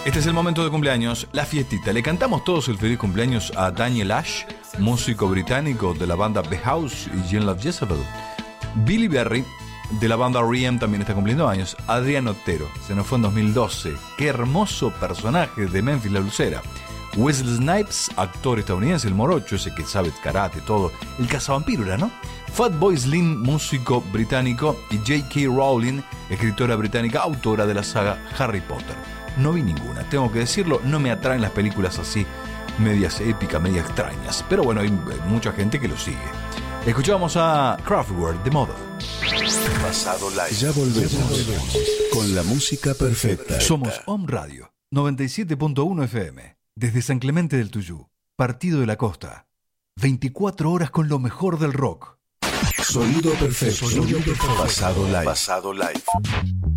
Este es el momento de cumpleaños, la fiestita. Le cantamos todos el feliz cumpleaños a Daniel Ash, músico británico de la banda The House y Jean Love Jezebel. Billy Berry, de la banda R.E.M., también está cumpliendo años. Adrián Otero, se nos fue en 2012. Qué hermoso personaje de Memphis La Lucera. Wesley Snipes, actor estadounidense, el morocho, ese que sabe karate, todo. El cazavampiro era, ¿no? Fatboy Slim, músico británico. Y J.K. Rowling, escritora británica, autora de la saga Harry Potter. No vi ninguna, tengo que decirlo, no me atraen las películas así, medias épicas, medias extrañas. Pero bueno, hay mucha gente que lo sigue. Escuchamos a Kraftwerk, The Mother. Pasado Live. Ya volvemos con la música perfecta. Somos Home Radio, 97.1 FM, desde San Clemente del Tuyú, Partido de la Costa. 24 horas con lo mejor del rock. Sonido perfecto. Pasado Live. Pasado Live.